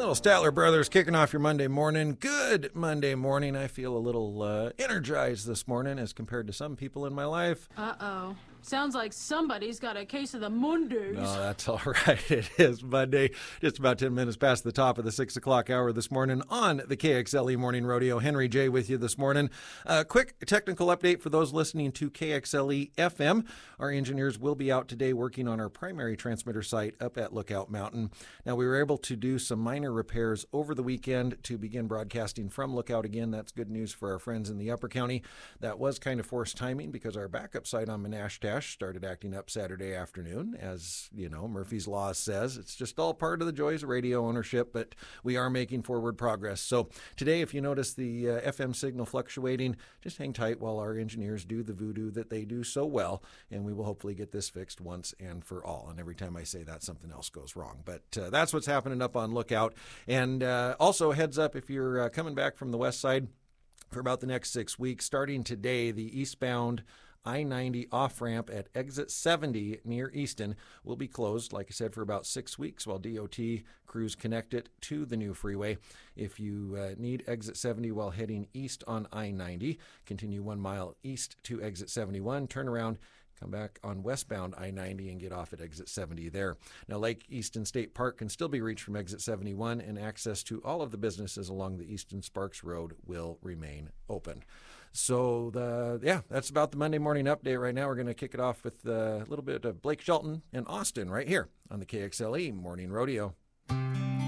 Little Statler Brothers kicking off your Monday morning. Good Monday morning. I feel a little energized this morning as compared to some people in my life. Uh-oh. Sounds like somebody's got a case of the Mondays. No, that's all right. It is Monday, just about 10 minutes past the top of the 6 o'clock hour this morning on the KXLE Morning Rodeo. Henry J. with you this morning. Quick technical update for those listening to KXLE FM. Our engineers will be out today working on our primary transmitter site up at Lookout Mountain. Now, we were able to do some minor repairs over the weekend to begin broadcasting from Lookout again. That's good news for our friends in the Upper County. That was kind of forced timing because our backup site on Menashtash started acting up Saturday afternoon. As you know, Murphy's Law says, it's just all part of the joys of radio ownership, but we are making forward progress. So today, if you notice the FM signal fluctuating, just hang tight while our engineers do the voodoo that they do so well, and we will hopefully get this fixed once and for all. And every time I say that, something else goes wrong. But that's what's happening up on Lookout. And also, heads up, if you're coming back from the west side for about the next 6 weeks, starting today, the eastbound I-90 off-ramp at exit 70 near Easton will be closed, like I said, for about 6 weeks while DOT crews connect it to the new freeway. If you need exit 70 while heading east on I-90, continue 1 mile east to exit 71, turn around, come back on westbound I-90 and get off at exit 70 there. Now, Lake Easton State Park can still be reached from exit 71, and access to all of the businesses along the Easton Sparks Road will remain open. So, that's about the Monday morning update right now. We're going to kick it off with a little bit of Blake Shelton and Austin right here on the KXLE Morning Rodeo.